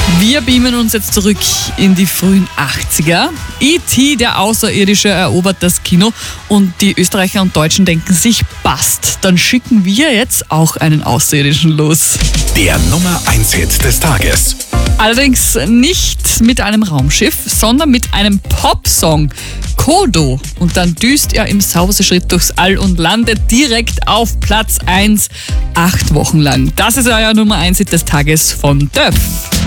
Wir beamen uns jetzt zurück in die frühen 80er. E.T., der Außerirdische, erobert das Kino und die Österreicher und Deutschen denken sich, passt, dann schicken wir jetzt auch einen Außerirdischen los. Der Nummer 1 Hit des Tages. Allerdings nicht mit einem Raumschiff, sondern mit einem Popsong. Kodo. Und dann düst er im Sauseschritt durchs All und landet direkt auf Platz 1, 8 Wochen lang. Das ist euer Nummer 1 Hit des Tages von Döff.